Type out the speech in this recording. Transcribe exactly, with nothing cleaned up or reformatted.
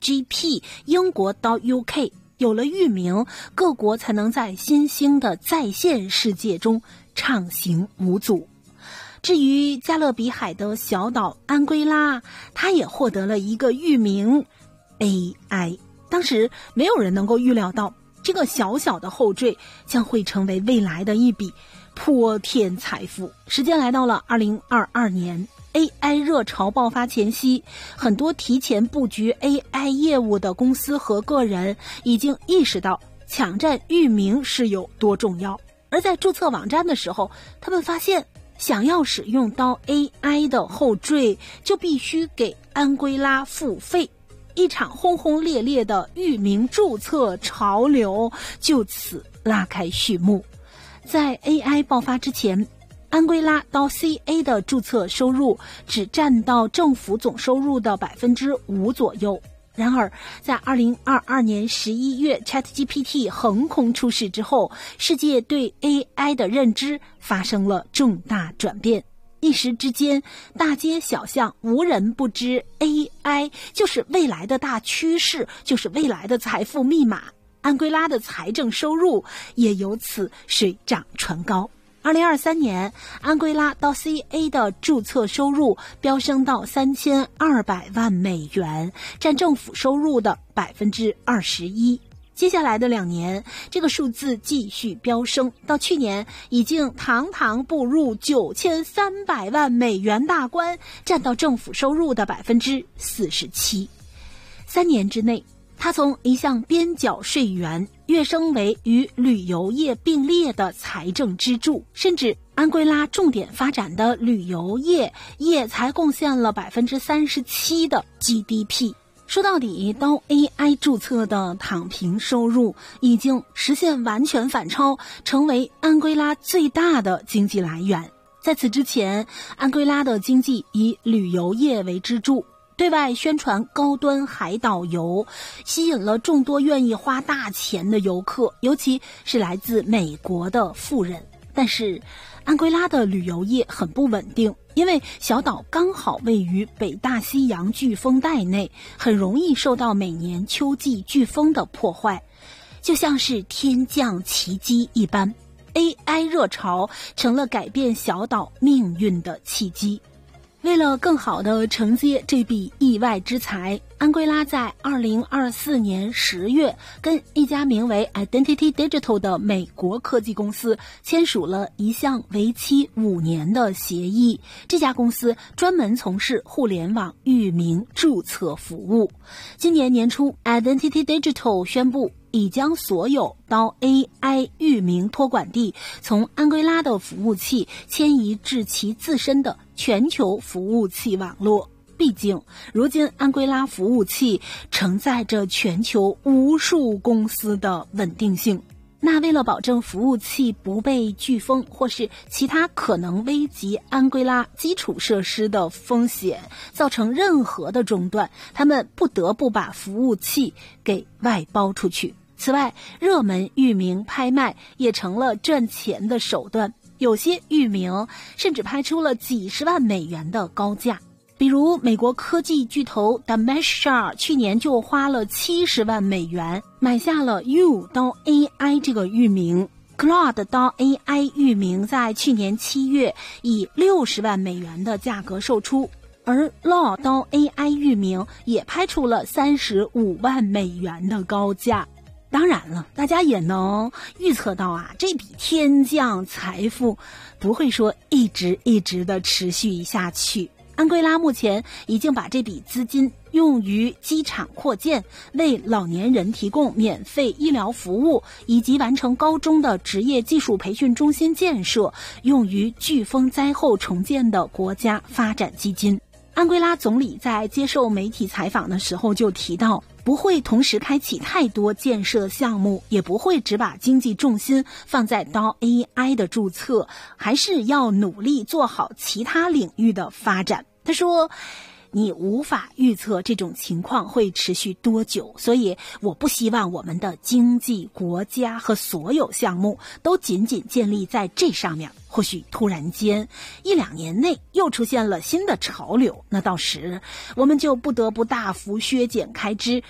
G P， 英国到 U K。有了域名，各国才能在新兴的在线世界中畅行无阻。至于加勒比海的小岛安圭拉，它也获得了一个域名 A I。 当时没有人能够预料到，这个小小的后缀将会成为未来的一笔泼天财富。时间来到了二零二二年， A I 热潮爆发前夕，很多提前布局 A I 业务的公司和个人已经意识到抢占域名是有多重要。而在注册网站的时候，他们发现想要使用到 A I 的后缀，就必须给安圭拉付费。一场轰轰烈烈的域名注册潮流就此拉开序幕。在 A I 爆发之前，安圭拉到 C A 的注册收入只占到政府总收入的 百分之五 左右。然而在二零二二年十一月 ChatGPT 横空出世之后，世界对 A I 的认知发生了重大转变。一时之间，大街小巷无人不知 A I 就是未来的大趋势，就是未来的财富密码。安圭拉的财政收入也由此水涨船高。二零二三年，安圭拉到 C A 的注册收入飙升到三千二百万美元，占政府收入的 百分之二十一。接下来的两年，这个数字继续飙升，到去年已经堂堂步入九千三百万美元大关，占到政府收入的 百分之四十七。三年之内，他从一项边缴税源跃升为与旅游业并列的财政支柱，甚至安圭拉重点发展的旅游业也才贡献了 百分之三十七 的 G D P。说到底，到 A I 注册的躺平收入已经实现完全反超，成为安圭拉最大的经济来源。在此之前，安圭拉的经济以旅游业为支柱，对外宣传高端海岛游，吸引了众多愿意花大钱的游客，尤其是来自美国的富人。但是安圭拉的旅游业很不稳定，因为小岛刚好位于北大西洋飓风带内，很容易受到每年秋季飓风的破坏，就像是天降奇迹一般。 A I 热潮成了改变小岛命运的契机。为了更好地承接这笔意外之财，安圭拉在二零二四年十月跟一家名为 Identity Digital 的美国科技公司签署了一项为期五年的协议。这家公司专门从事互联网域名注册服务。今年年初 Identity Digital 宣布已将所有到 A I 域名托管地从安圭拉的服务器迁移至其自身的全球服务器网络。毕竟如今安圭拉服务器承载着全球无数公司的稳定性。那为了保证服务器不被飓风或是其他可能危及安圭拉基础设施的风险造成任何的中断，他们不得不把服务器给外包出去。此外，热门域名拍卖也成了赚钱的手段，有些域名甚至拍出了几十万美元的高价。比如美国科技巨头 Damasha 去年就花了七十万美元买下了 U 到 A I 这个域名。 Cloud 到 A I 域名在去年七月以六十万美元的价格售出，而 Law 到 A I 域名也拍出了三十五万美元的高价。当然了，大家也能预测到啊，这笔天降财富不会说一直一直的持续下去。安圭拉目前已经把这笔资金用于机场扩建，为老年人提供免费医疗服务，以及完成高中的职业技术培训中心建设，用于飓风灾后重建的国家发展基金。安圭拉总理在接受媒体采访的时候就提到，不会同时开启太多建设项目，也不会只把经济重心放在到 A I 的注册，还是要努力做好其他领域的发展。他说，你无法预测这种情况会持续多久，所以我不希望我们的经济、国家和所有项目都仅仅建立在这上面。或许突然间一两年内又出现了新的潮流，那到时我们就不得不大幅削减开支，